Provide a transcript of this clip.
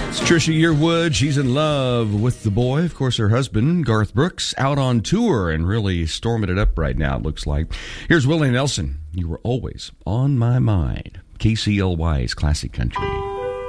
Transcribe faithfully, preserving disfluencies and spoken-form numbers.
It's Trisha Yearwood. She's in love with the boy. Of course, her husband, Garth Brooks, out on tour and really storming it up right now, it looks like. Here's Willie Nelson. You were always on my mind. K C L Y's Classic Country.